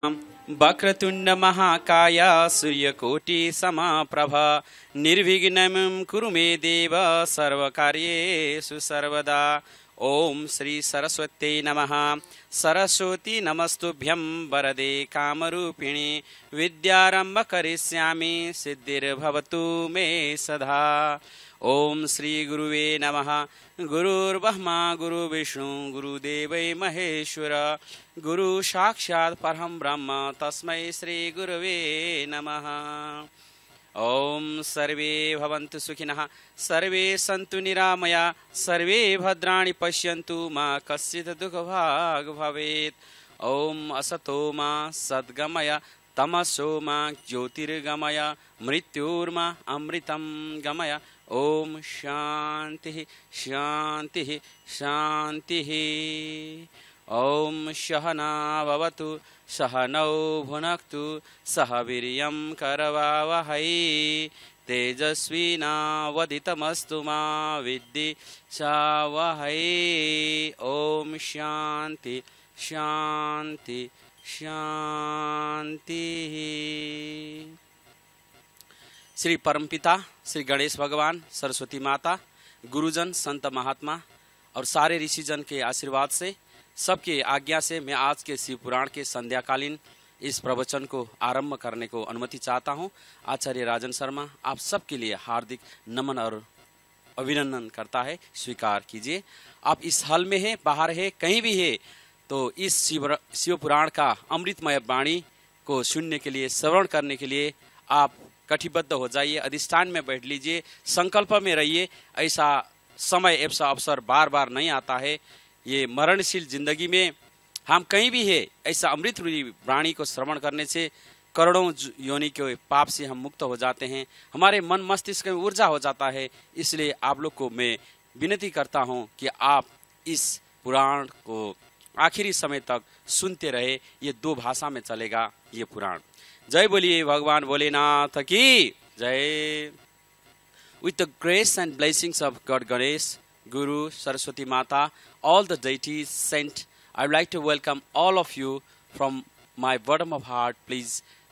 वक्रतुंड महाकाय सूर्यकोटि समप्रभा निर्विघ्नं कुरु मे देव सर्वकार्येषु सर्वदा। ओम श्री सरस्वती नमः। सरस्वती नमस्तुभ्यं वरदे कामरूपिणी विद्यारंभ करिष्यामि सिद्धिर्भवतु मे सदा। ओम श्री गुरुवे नमः। गुरुर्ब्रह्मा गुरुर्विष्णु गुरुदेवै महेश्वर गुरु साक्षात् परं ब्रह्म तस्मै श्री गुरवे नमः। ओम सर्वे भवन्तु सुखिनः सर्वे सन्तु निरामया सर्वे भद्राणि पश्यन्तु मा कश्चित् दुःखभाग् भवेत्। ओम असतो मा सद्गमय तमसो मा ज्योतिर्गमय मृत्युर्मा अमृतं गमय। ओम शान्तिः शान्तिः शान्तिः। ओम सहना भवतु सहनौ भुनक्तु सह वीर्यं करवावहै तेजस्विनावदितमस्तु मा विद्विषावहै। ओम शान्ति शान्ति शान्तिः। श्री परमपिता श्री गणेश भगवान, सरस्वती माता, गुरुजन, संत महात्मा और सारे ऋषिजन के आशीर्वाद से, सबके आज्ञा से मैं आज के शिव पुराण के संध्याकालीन इस प्रवचन को आरंभ करने को अनुमति चाहता हूं। आचार्य राजन शर्मा आप सबके लिए हार्दिक नमन और अभिनंदन करता है, स्वीकार कीजिए। आप इस हॉल में है, बाहर है, कहीं भी है, तो इस शिव पुराण का अमृतमय वाणी को सुनने के लिए, श्रवण करने के लिए आप कटिबद्ध हो जाइए, अधिष्ठान में बैठ लीजिए, संकल्प में रहिए। ऐसा समय, ऐसा अवसर बार बार नहीं आता है। ये मरणशील जिंदगी में हम कहीं भी है, ऐसा अमृत रूपी वाणी को श्रवण करने से करोड़ों योनि के पाप से हम मुक्त हो जाते हैं, हमारे मन मस्तिष्क में ऊर्जा हो जाता है। इसलिए आप लोग को मैं विनती करता हूं कि आप इस पुराण को आखिरी समय तक सुनते रहे। ये 2 भाषा में चलेगा ये पुराण। जय बोलिए भगवान भोलेनाथ की जय। With the grace and blessings of God Ganesh, Guru, Saraswati Mata, all the deities sent, I would like to welcome all of you from my bottom of heart. Please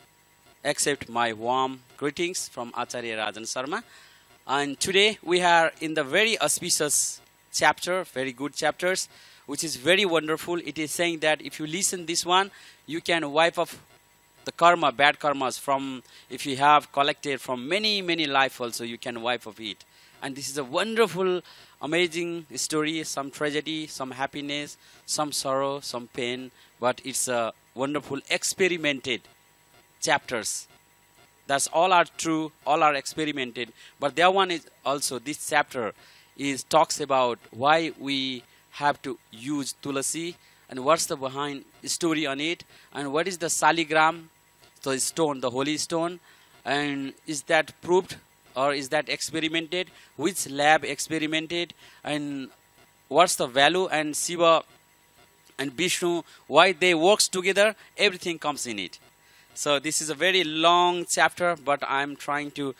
accept my warm greetings from Acharya Rajan Sharma. And today we are in the very auspicious chapter, very good chapters, which is very wonderful. It is saying that if you listen this one, you can wipe off the karma, bad karmas from, if you have collected from many life also, you can wipe off it. And this is a wonderful, amazing story, some tragedy, some happiness, some sorrow, some pain, but it's a wonderful experimented chapters. That's all are true, all are experimented. But the other one is also, this chapter is talks about why we have to use Tulasi, and what's the behind story on it, and what is the saligram, the stone, the holy stone, and is that proved or is that experimented, which lab experimented, and what's the value, and Shiva and Vishnu, why they works together, everything comes in it. So this is a very long chapter, but I'm trying to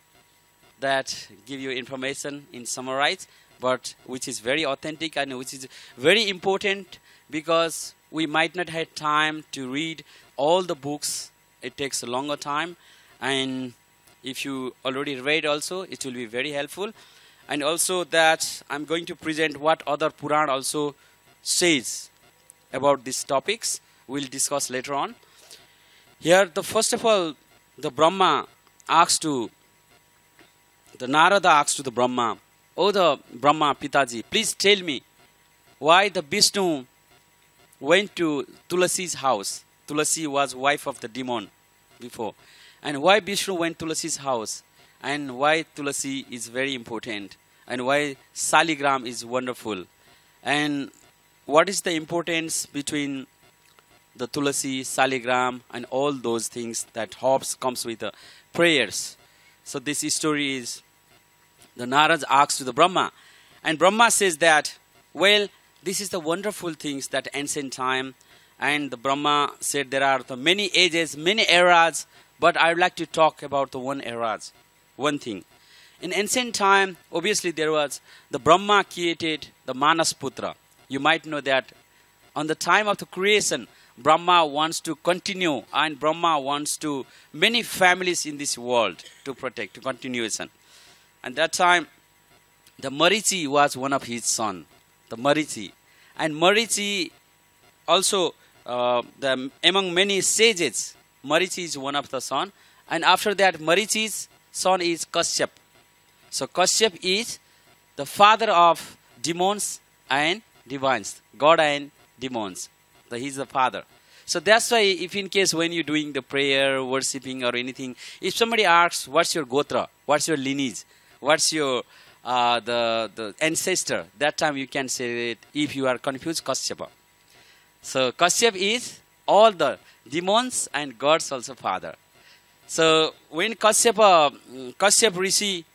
give you information in summarize, but which is very authentic and which is very important, because we might not have time to read all the books. It takes a longer time, and if you already read also, it will be very helpful. And also that I'm going to present what other Puran also says about these topics. We'll discuss later on. Here, first of all, the Narada asks to the Brahma, "Oh, the Brahma Pitaji, please tell me why the Vishnu went to Tulasi's house." Tulasi was wife of the demon before. And why Vishnu went to Tulasi's house, and why Tulasi is very important, and why Saligram is wonderful, and what is the importance between the Tulasi, Saligram, and all those things that comes with the prayers. So this story is, the Narad asks to the Brahma, and Brahma says that, well, this is the wonderful things that ancient time. And the Brahma said there are the many ages, many eras, but I would like to talk about the one thing. In ancient time, obviously there was, the Brahma created the Manasputra. You might know that on the time of the creation, Brahma wants to continue, and Brahma wants to many families in this world to protect, to continuation. And that time, the Marichi was one of his son, the Marichi. And Marichi also, among many sages, Marichi is one of the son. And after that, Marichi's son is Kashyap. So Kashyap is the father of demons and divines, God and demons. So he's the father. So that's why, if in case when you're doing the prayer, worshipping or anything, if somebody asks, what's your gotra, what's your lineage, what's your the ancestor, that time you can say it. If you are confused, Kashyapa. So Kashyap is all the demons and gods also father. So when Kashyap Rishi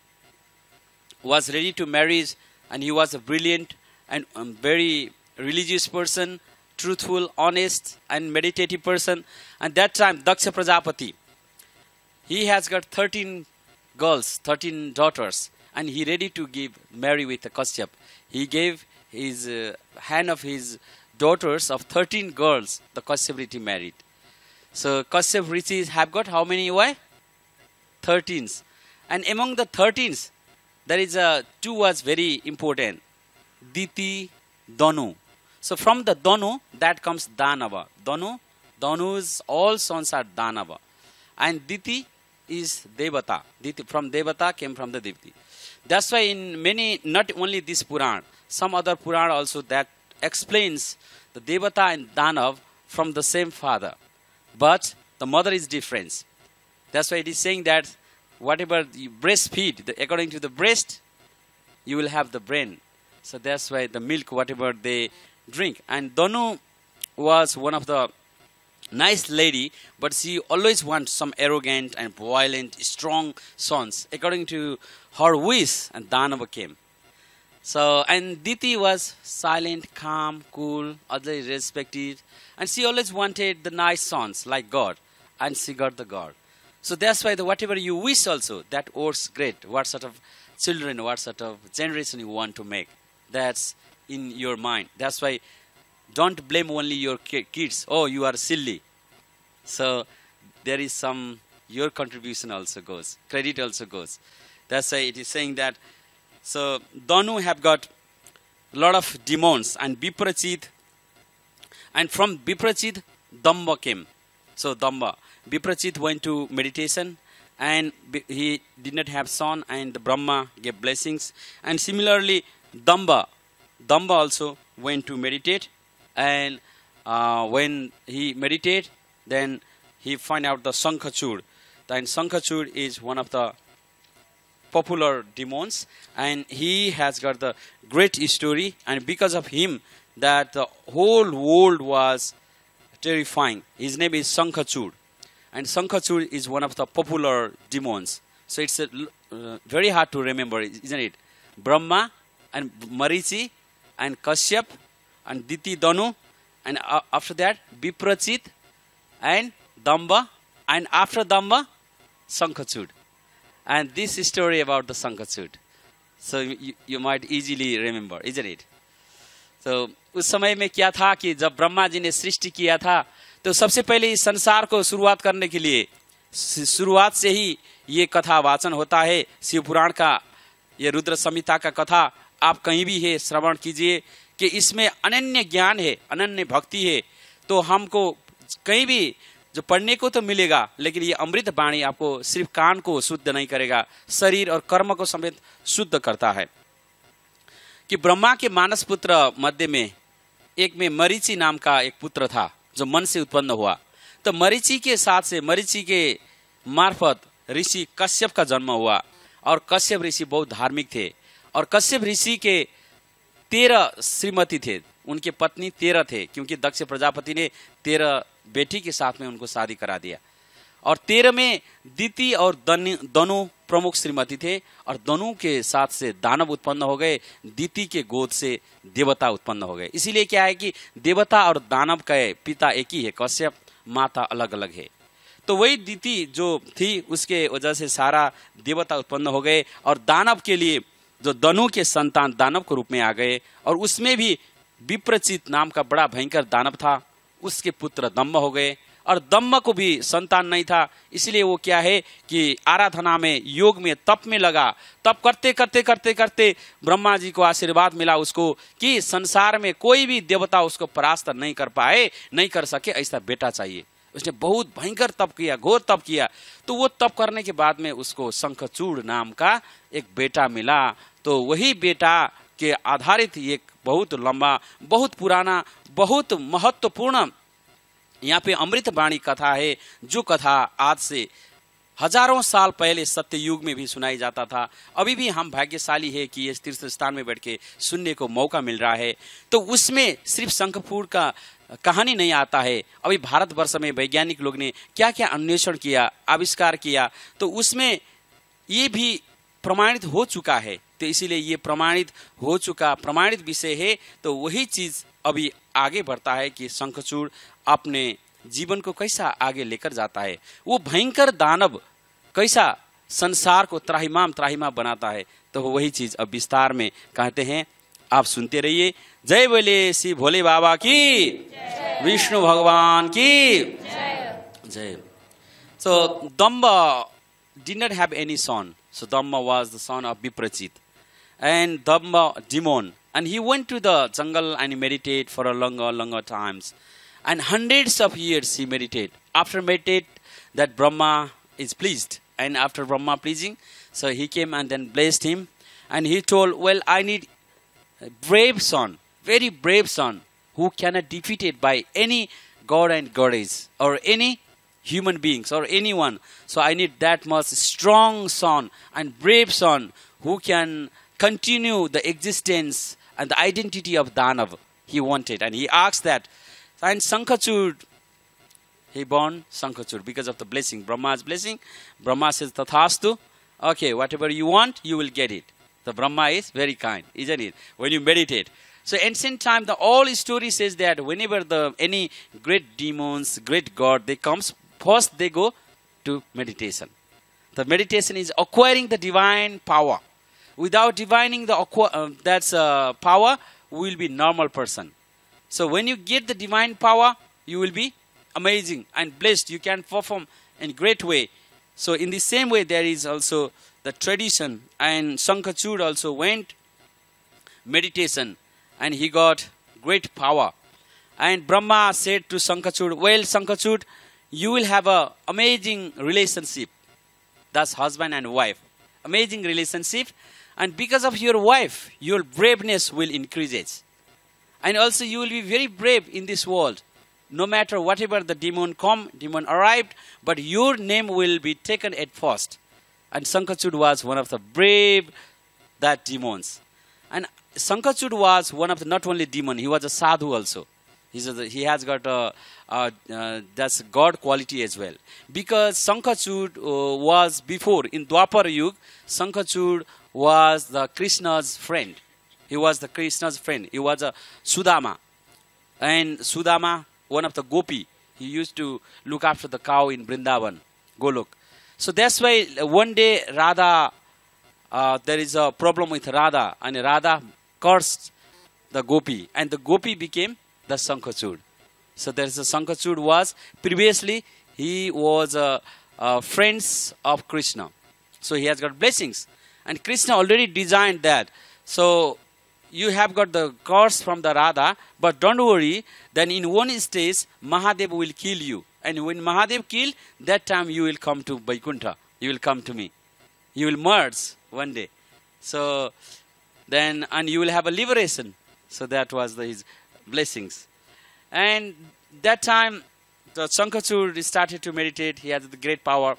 was ready to marry, and he was a brilliant and very religious person, truthful, honest and meditative person. And that time Daksha Prajapati, he has got 13 girls, 13 daughters, and he ready to marry with Kashyap. He gave his hand of his daughters of 13 girls, the Kashyap Rishi married. So Kashyap Rishi have got how many wives? 13s. And among the 13s, there is two was very important. Diti, Danu. So from the Danu, that comes Danava. Danu's all sons are Danava. And Diti is Devata. Diti from Devata came from the Diti. That's why in many, not only this Puran, some other Puran also that explains the Devata and Danav from the same father. But the mother is different. That's why it is saying that whatever you breastfeed, according to the breast, you will have the brain. So that's why the milk, whatever they drink. And Danu was one of the nice lady, but she always wants some arrogant and violent, strong sons. According to her wish, and Danava came. So, and Diti was silent, calm, cool, otherwise respected. And she always wanted the nice sons like God. And she got the God. So that's why whatever you wish also, that works great. What sort of children, what sort of generation you want to make. That's in your mind. That's why don't blame only your kids. Oh, you are silly. So there is some, your contribution also goes. Credit also goes. That's why it is saying that. So Danu have got a lot of demons and Biprachit. And from Biprachit, Damba came. So Damba. Biprachit went to meditation and he did not have son, and Brahma gave blessings. And similarly, Damba also went to meditate, and when he meditated, then he find out the Sankhachud. And Sankhachud is one of the popular demons, and he has got the great story, and because of him that the whole world was terrifying. His name is Sankhachud. And Sankhachud is one of the popular demons. So it's very hard to remember, isn't it? Brahma and Marichi and Kashyap and Diti Danu, and after that Biprachit and Damba, and after Damba Sankhachud. And this story about the Sankhachud. So you might easily remember, isn't it? तो उस समय में क्या था कि जब ब्रह्मा जी ने सृष्टि किया था, तो सबसे पहले इस संसार को शुरुआत करने के लिए शुरुआत से ही ये कथा वाचन होता है। शिव पुराण का ये रुद्र संहिता का कथा आप कहीं भी है श्रवण कीजिए कि इसमें अनन्य ज्ञान है, अनन्य भक्ति है। तो हमको कहीं भी जो पढ़ने को तो मिलेगा, लेकिन ये अमृत वाणी आपको सिर्फ कान को शुद्ध नहीं करेगा, शरीर और कर्म को समेत शुद्ध करता है। कि ब्रह्मा के मानस पुत्र मध्य में एक में मरीचि नाम का एक पुत्र था जो मन से उत्पन्न हुआ। तो मरीचि के साथ से मरीचि के मार्फत ऋषि कश्यप का जन्म हुआ, और कश्यप ऋषि बहुत धार्मिक थे, और कश्यप ऋषि के 13 श्रीमती थे, उनके पत्नी 13 थे, क्योंकि दक्ष प्रजापति ने 13 बेटी के साथ में उनको शादी करा दिया। और 13 में दिति और दनु प्रमुख श्रीमती थे, और दनु के साथ से दानव उत्पन्न हो गए, दिति के गोद से देवता उत्पन्न हो गए। इसीलिए क्या है कि देवता और दानव का पिता एक ही है, कश्यप, माता अलग अलग है। तो वही दिति जो थी उसके वजह से सारा देवता उत्पन्न हो गए, और दानव के लिए जो दनु के संतान दानव के रूप में आ गए, और उसमें भी विप्रचित नाम का बड़ा भयंकर दानव था, उसके पुत्र दम्भ हो गए, और दम्भ को भी संतान नहीं था, इसलिए वो क्या है कि आराधना में, योग में, तप में लगा। तप करते करते करते करते ब्रह्मा जी को आशीर्वाद मिला उसको कि संसार में कोई भी देवता उसको परास्त नहीं कर पाए, नहीं कर सके, ऐसा बेटा चाहिए। उसने बहुत भयंकर तप किया, घोर तप किया। तो वो तप करने के बाद में उसको शंखचूड़ नाम का एक बेटा मिला। तो वही बेटा के आधारित एक बहुत लंबा, बहुत पुराना, बहुत महत्वपूर्ण यहाँ पे अमृतवाणी कथा है, जो कथा आज से हजारों साल पहले सत्य युग में भी सुनाई जाता था। अभी भी हम भाग्यशाली है कि इस तीर्थ स्थान में बैठ के सुनने को मौका मिल रहा है। तो उसमें सिर्फ शंखचूड़ का कहानी नहीं आता है। अभी भारतवर्ष में वैज्ञानिक लोग ने क्या क्या अन्वेषण किया, आविष्कार किया, तो उसमें ये भी प्रमाणित हो चुका है। तो इसीलिए ये प्रमाणित हो चुका, प्रमाणित विषय है। तो वही चीज अभी आगे बढ़ता है कि शंखचूड़ अपने जीवन को कैसा आगे लेकर जाता है, वो भयंकर दानव कैसा संसार को त्राहिमाम त्राहिमाम बनाता है। तो वही चीज अब विस्तार में कहते हैं, आप सुनते रहिए। जय बोले श्री भोले बाबा की, विष्णु भगवान की जय। सो दम्भ did not have any son. So Dhamma was the son of Viprachit. And Dhamma demon. And he went to the jungle and he meditated for a longer times. And hundreds of years he meditated. After meditate, that Brahma is pleased. And after Brahma pleasing, so he came and then blessed him. And he told, well, I need a brave son, very brave son, who cannot defeated by any god and goddess or any human beings or anyone. So I need that much strong son and brave son who can continue the existence and the identity of Danav. He wanted, and he asked that. And Sankhachud, he born Sankhachud because of the blessing, Brahma's blessing. Brahma says, Tathastu, okay, whatever you want, you will get it. The Brahma is very kind, isn't it? When you meditate. So ancient time, the all story says that whenever any great demons, great god, they comes, first they go to meditation. The meditation is acquiring the divine power. Without divining the power, we will be normal person. So when you get the divine power, you will be amazing and blessed. You can perform in great way. So in the same way, there is also the tradition, and Sankhachud also went meditation and he got great power. And Brahma said to Sankhachud, well, Sankhachud, you will have an amazing relationship. That's husband and wife. Amazing relationship. And because of your wife, your braveness will increase. And also you will be very brave in this world. No matter whatever the demon arrived, but your name will be taken at first. And Sankhachud was one of the brave demons. And Sankhachud was one of the not only demon, he was a sadhu also. He has got that's God quality as well. Because Sankhachud was before, in Dwapar Yuga, Sankhachud was the Krishna's friend. He was the Krishna's friend. He was a Sudama. And Sudama, one of the gopi, he used to look after the cow in Vrindavan, Golok. So that's why one day Radha, there is a problem with Radha, and Radha cursed the gopi, and the gopi became the Sankhachud. So there is a Sankhachud was, previously he was friends of Krishna. So he has got blessings. And Krishna already designed that. So you have got the curse from the Radha, but don't worry, then in one stage, Mahadev will kill you. And when Mahadev kill, that time you will come to Vaikuntha. You will come to me. You will merge one day. So then, and you will have a liberation. So that was his blessings. And that time, the Sankhachud started to meditate. He had the great power.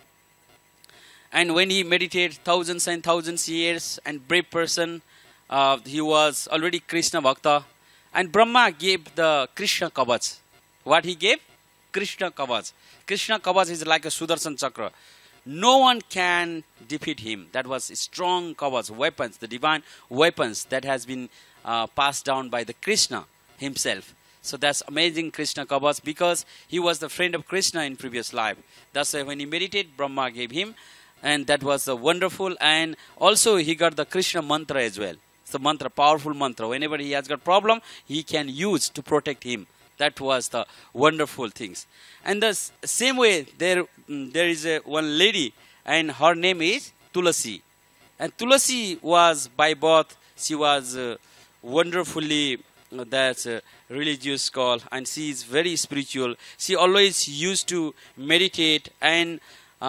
And when he meditated thousands and thousands years, and brave person, he was already Krishna Bhakta. And Brahma gave the Krishna Kavach. What he gave? Krishna Kavach. Krishna Kavach is like a Sudarshan Chakra. No one can defeat him. That was strong Kavach, weapons, the divine weapons that has been passed down by the Krishna himself. So that's amazing Krishna Kavach, because he was the friend of Krishna in previous life. That's why when he meditated, Brahma gave him. And that was wonderful. And also he got the Krishna mantra as well. It's the mantra, powerful mantra. Whenever he has got problem, he can use to protect him. That was the wonderful things. And the same way, there is one lady, and her name is Tulasi. And Tulasi was by birth, she was wonderfully that's a religious call, and she is very spiritual. She always used to meditate, and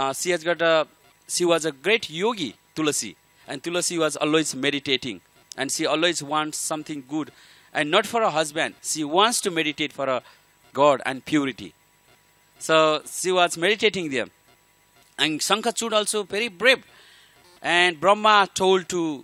she was a great yogi, Tulasi. And Tulasi was always meditating, and she always wants something good, and not for a husband. She wants to meditate for a God and purity. So she was meditating there. And Shankachud also very brave. And Brahma blessed to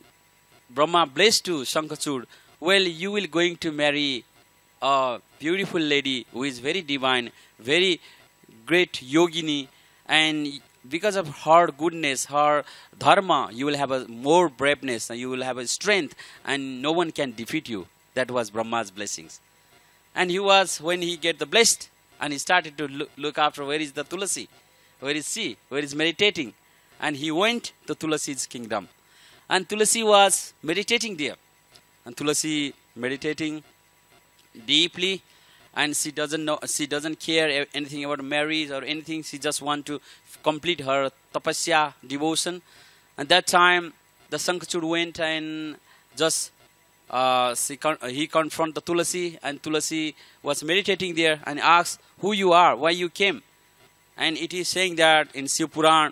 Shankachud, well, you will going to marry a beautiful lady who is very divine, very great yogini, and because of her goodness, her dharma, you will have a more braveness, and you will have a strength, and no one can defeat you. That was Brahma's blessings. And when he get the blessed, and he started to look after where is the Tulasi, where is she, where is meditating, and he went to Tulasi's kingdom, and Tulasi was meditating there. And Tulasi meditating deeply, and she doesn't care anything about marriage or anything. She just want to complete her tapasya, devotion. And that time, the Shankachud went and just he confronted the Tulasi, and Tulasi was meditating there and asked, who you are, why you came. And it is saying that in Shiv Puran.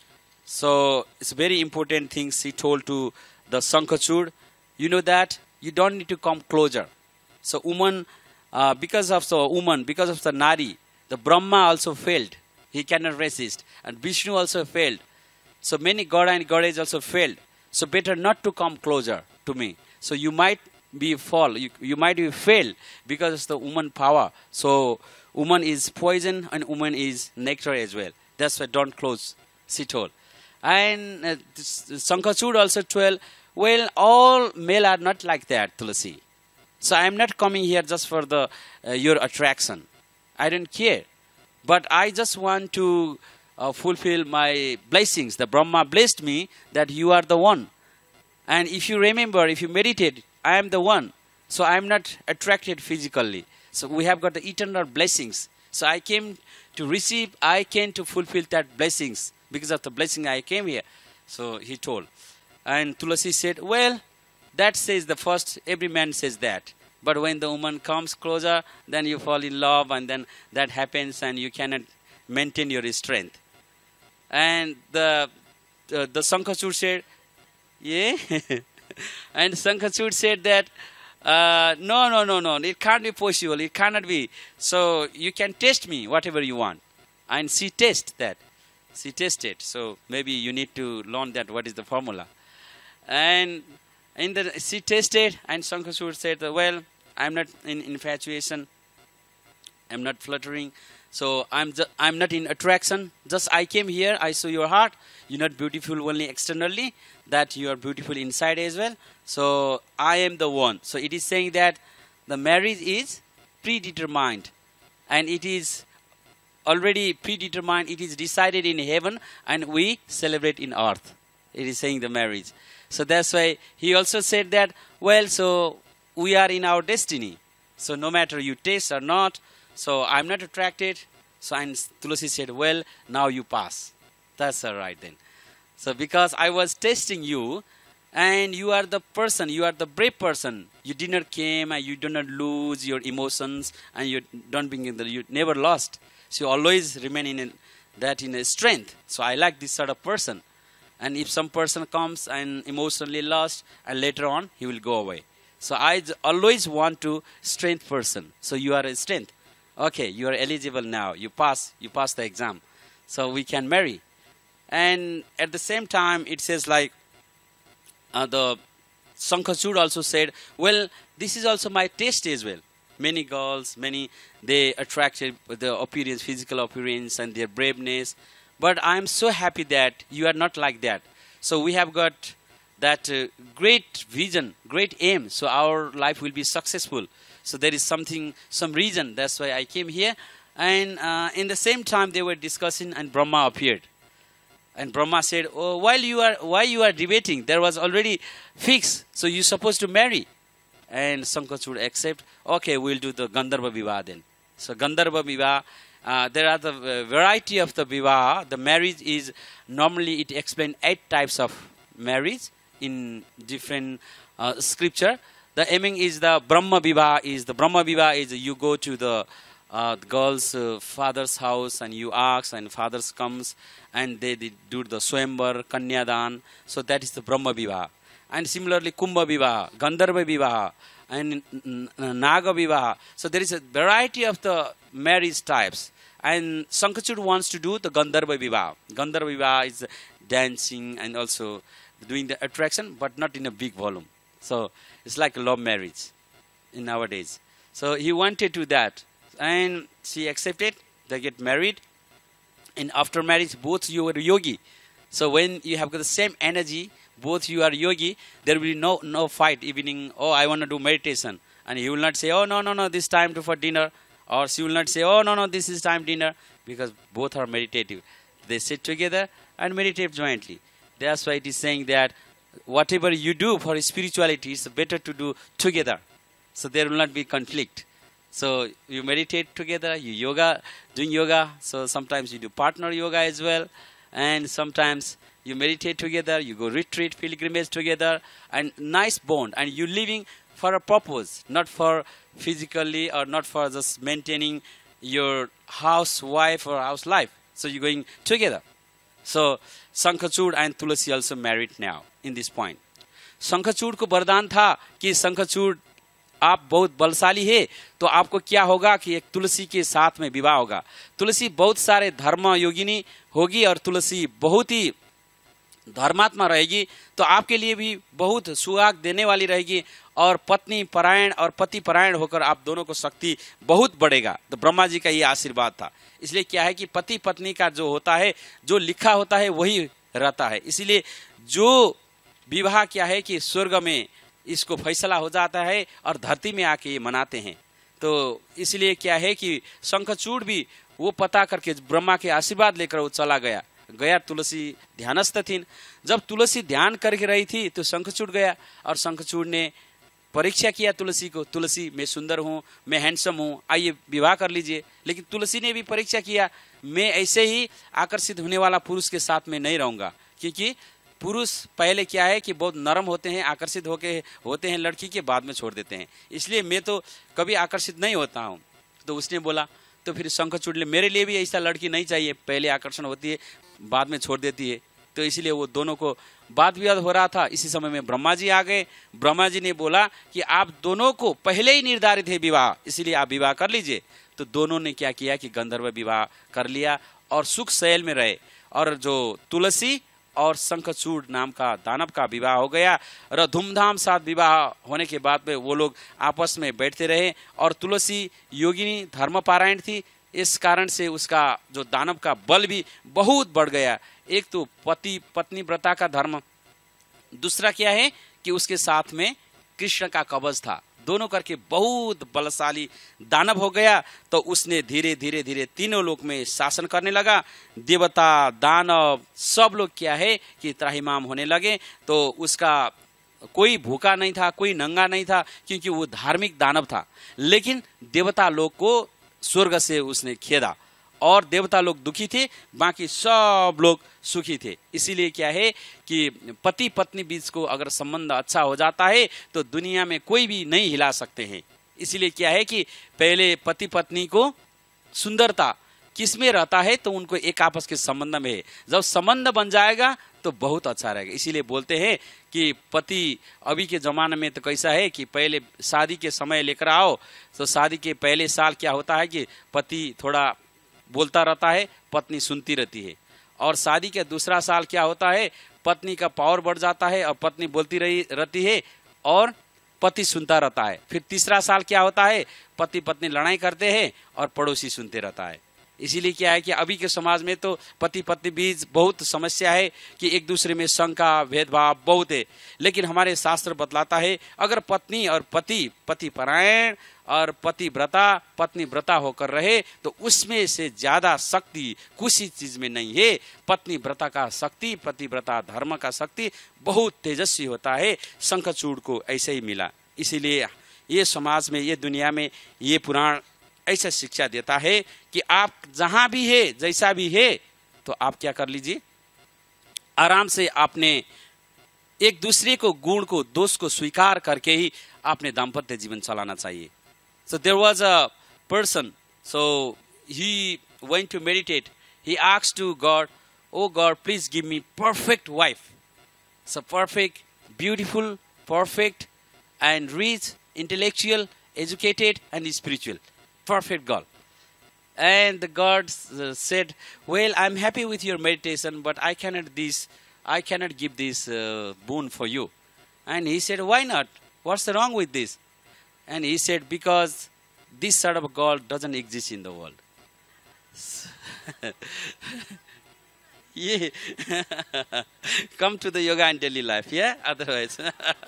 So it's very important things he told to the Shankachud. You know that you don't need to come closer. So woman, because of the Nari, the Brahma also failed. He cannot resist. And Vishnu also failed. So many God and Goddess also failed. So better not to come closer to me. So you might be you might be fail because of the woman power. So woman is poison and woman is nectar as well. That's why don't close, she told. And Shankachud also told, well, all male are not like that, Tulasi. So I am not coming here just for the your attraction. I don't care. But I just want to fulfill my blessings. The Brahma blessed me that you are the one. And if you remember, if you meditate, I am the one. So I am not attracted physically. So we have got the eternal blessings. So I came to receive, I came to fulfill that blessings. Because of the blessing I came here. So he told. And Tulasi said, well, that says the first, every man says that. But when the woman comes closer, then you fall in love, and then that happens, and you cannot maintain your strength. And the Shankachud said, yeah. And Shankachud said that, no, it can't be possible, it cannot be. So you can test me, whatever you want. And she tested that. She tested. So maybe you need to learn that, what is the formula. And she tested, and Shankachud said, well, I'm not in infatuation, I'm not fluttering, so I'm not in attraction. Just I came here, I saw your heart. You're not beautiful only externally, that you are beautiful inside as well. So I am the one. So it is saying that the marriage is predetermined, and it is already predetermined. It is decided in heaven, and we celebrate in earth. It is saying the marriage. So that's why he also said that, well, so we are in our destiny. So no matter you taste or not, so I'm not attracted. So and Tulasi said, well, now you pass. That's all right then. So because I was testing you, and you are the person, you are the brave person. You did not came, and you do not lose your emotions, and you don't bring in you never lost. So you always remain in a strength. So I like this sort of person. And if some person comes and emotionally lost, and later on he will go away. So I always want to strength person. So you are a strength. Okay, you are eligible now. You pass the exam. So we can marry. And at the same time, it says like the Shankachud also said, well, this is also my taste as well. Many girls, they attracted the appearance, physical appearance, and their braveness. But I am so happy that you are not like that. So we have got that great vision, great aim. So our life will be successful. So there is some reason. That's why I came here. And in the same time they were discussing, and Brahma appeared. And Brahma said, oh, why you are debating? There was already fixed. So you're supposed to marry. and Sankachud accept, okay, we'll do the Gandharva Vivaha then. So Gandharva Vivaha, there are the variety of the Vivaha. The marriage is, normally it explains 8 types of marriage in different scripture. The aiming is the Brahma Vivaha is you go to the girl's father's house and you ask, and fathers comes and they do the Swayamvar, Kanyadan. So that is the Brahma Vivaha. And similarly Kumbha Vivaha, Gandharva Vivaha, and Naga Vivaha. So there is a variety of the marriage types. And Sankachud wants to do the Gandharva Vivaha. Gandharva Vivaha is dancing and also doing the attraction, but not in a big volume. So it's like a love marriage in nowadays. So he wanted to do that, and she accepted. They get married, and after marriage, both you are yogi. So when you have got the same energy, both you are yogi, there will be no fight. Evening, oh, I want to do meditation, and he will not say, oh no, this time for dinner, or she will not say, oh no, this is time dinner, because both are meditative. They sit together and meditate jointly. That's why it is saying that whatever you do for spirituality, it's better to do together. So there will not be conflict. So you meditate together, you doing yoga. So sometimes you do partner yoga as well. And sometimes you meditate together, you go retreat, pilgrimage together, and nice bond. And you living for a purpose, not for physically or not for just maintaining your housewife or house life. So you're going together. So Sankachud and Tulasi also married now in this point. Sankachud को वरदान था कि Sankachud आप बहुत बलशाली है, तो आपको क्या होगा कि एक तुलसी के साथ में विवाह होगा. तुलसी बहुत सारे धर्म योगिनी होगी और तुलसी बहुत ही धर्मात्मा रहेगी, तो आपके लिए भी बहुत सुहाग देने वाली रहेगी और पत्नी परायण और पति परायण होकर आप दोनों को शक्ति बहुत बढ़ेगा. तो ब्रह्मा जी का ये आशीर्वाद था. इसलिए क्या है कि पति पत्नी का जो होता है, जो लिखा होता है वही रहता है. इसलिए जो विवाह क्या है कि स्वर्ग में इसको फैसला हो जाता है और धरती में आके ये मनाते हैं. तो इसलिए क्या है कि शंखचूड़ भी वो पता करके ब्रह्मा के आशीर्वाद लेकर वो चला गया. तुलसी ध्यानस्थ थी. जब तुलसी ध्यान करके रही थी तो शंखचूड़ गया और शंखचूड़ ने परीक्षा किया तुलसी को. तुलसी, मैं सुंदर हूँ, मैं हैंडसम हूँ, आइए विवाह कर लीजिए. लेकिन तुलसी ने भी परीक्षा किया, मैं ऐसे ही आकर्षित होने वाला पुरुष के साथ में नहीं रहूंगा, क्योंकि पुरुष पहले क्या है कि बहुत नरम होते हैं, आकर्षित होते हैं लड़की के, बाद में छोड़ देते हैं. इसलिए मैं तो कभी आकर्षित नहीं होता हूँ. तो उसने बोला, तो फिर शंखचूड़ ने, मेरे लिए भी ऐसा लड़की नहीं चाहिए, पहले आकर्षण होती है बाद में छोड़ देती है. तो इसलिए वो दोनों को वाद विवाद हो रहा था. इसी समय में ब्रह्मा जी आ गए. ब्रह्मा जी ने बोला कि आप दोनों को पहले ही निर्धारित है विवाह, इसलिए आप विवाह कर लीजिए. तो दोनों ने क्या किया कि गंधर्व विवाह कर लिया और सुख शैल में रहे. और जो तुलसी और शंखचूड़ नाम का दानव का विवाह हो गया और धूमधाम साथ विवाह होने के बाद में वो लोग आपस में बैठते रहे. और तुलसी योगिनी धर्मपारायण थी, इस कारण से उसका जो दानव का बल भी बहुत बढ़ गया. एक तो पति पत्नी व्रता का धर्म, दूसरा क्या है कि उसके साथ में कृष्ण का कवच था. दोनों करके बहुत बलशाली दानव हो गया. तो उसने धीरे धीरे तीनों लोक में शासन करने लगा. देवता दानव सब लोग क्या है कि त्राहिमाम होने लगे. तो उसका कोई भूखा नहीं था, कोई नंगा नहीं था, क्योंकि वो धार्मिक दानव था. लेकिन देवता लोग को स्वर्ग से उसने खेदा और देवता लोग दुखी थे, बाकी सब लोग सुखी थे. इसीलिए क्या है कि पति पत्नी बीच को अगर संबंध अच्छा हो जाता है तो दुनिया में कोई भी नहीं हिला सकते हैं. इसीलिए क्या है कि पहले पति पत्नी को सुंदरता किसमें रहता है, तो उनको एक आपस के संबंध में है. जब संबंध बन जाएगा तो बहुत अच्छा रहेगा. इसीलिए बोलते हैं कि पति अभी के जमाने में तो कैसा है कि पहले शादी के समय लेकर आओ, तो शादी के पहले साल क्या होता है कि पति थोड़ा बोलता रहता है, पत्नी सुनती रहती है. और शादी के दूसरा साल क्या होता है, पत्नी का पावर बढ़ जाता है और पत्नी बोलती रहती है और पति सुनता रहता है. फिर तीसरा साल क्या होता है, पति पत्नी लड़ाई करते हैं और पड़ोसी सुनते रहता है. इसीलिए क्या है कि अभी के समाज में तो पति पत्नी बीच बहुत समस्या है कि एक दूसरे में शंका भेदभाव बहुत है. लेकिन हमारे शास्त्र बतलाता है अगर पत्नी और पति परायण और पति व्रता पत्नी व्रता होकर रहे तो उसमें से ज्यादा शक्ति किसी चीज में नहीं है. पत्नी व्रता का शक्ति, पति व्रता धर्म का शक्ति बहुत तेजस्वी होता है. शंखचूड़ को ऐसे ही मिला. इसीलिए ये समाज में, ये दुनिया में ये पुराण ऐसा शिक्षा देता है कि आप जहां भी है, जैसा भी है, तो आप क्या कर लीजिए, आराम से आपने एक दूसरे को, गुण को, दोष को स्वीकार करके ही आपने दाम्पत्य जीवन चलाना चाहिए. So there was a person, so he went to meditate. He asked to God, "Oh God, please give me perfect wife." So perfect, beautiful, perfect, and rich, intellectual, educated, and spiritual. Perfect girl. And the God said, "Well, I'm happy with your meditation, but I cannot give this boon for you." And he said, "Why not? What's wrong with this?" And he said, "Because this sort of God doesn't exist in the world." Yeah. Come to the yoga and daily life, yeah? Otherwise.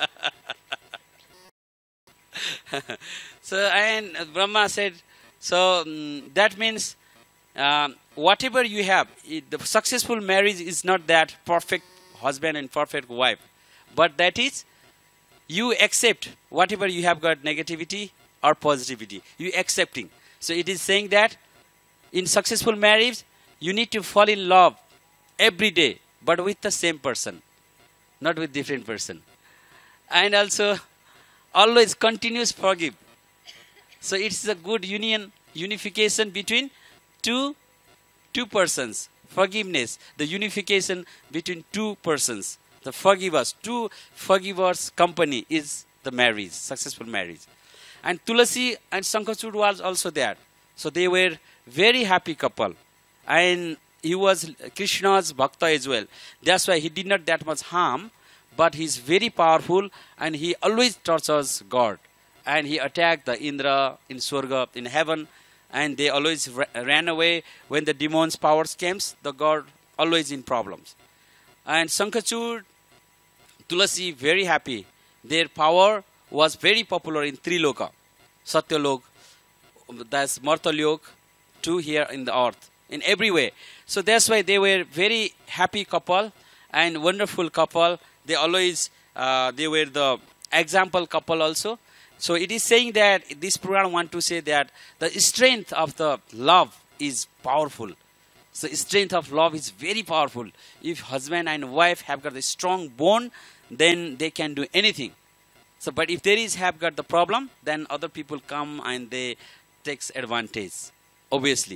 So, and Brahma said, so that means whatever you have, the successful marriage is not that perfect husband and perfect wife, but that is you accept whatever you have got, negativity or positivity, you accepting. So it is saying that in successful marriage, you need to fall in love every day, but with the same person, not with different person. And also, always continuous forgive. So it's a good unification between two persons. Forgiveness, the unification between two persons. The forgivers, two forgivers company is the marriage, successful marriage. And Tulasi and Sankachud was also there. So they were very happy couple. And he was Krishna's bhakta as well. That's why he did not that much harm, but he's very powerful and he always tortures God. And he attacked the Indra in Swarga, in heaven, and they always ran away. When the demons' powers came, the God always in problems. And Sankachud, Tulasi, very happy. Their power was very popular in Triloka, Satyalok, that's Martalok, two here in the earth, in every way. So that's why they were very happy couple and wonderful couple. They always, they were the example couple also. So it is saying that this Puran want to say that the strength of the love is powerful. So strength of love is very powerful. If husband and wife have got a strong bond, then they can do anything. So, but if there is have got the problem, then other people come and they takes advantage, obviously.